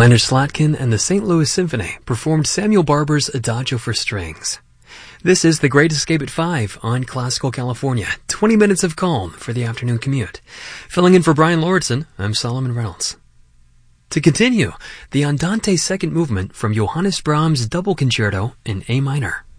Leonard Slatkin and the St. Louis Symphony performed Samuel Barber's Adagio for Strings. This is The Great Escape at 5 on Classical California. 20 minutes of calm for the afternoon commute. Filling in for Brian Lauritsen, I'm Solomon Reynolds. To continue, the Andante second movement from Johannes Brahms' Double Concerto in A minor.